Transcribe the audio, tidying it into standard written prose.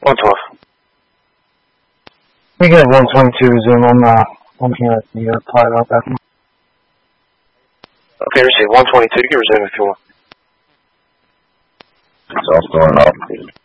112. We get 122 resume. I'm here at the pilot out back. Okay, receive 122. You can resume if you want. It's all going up.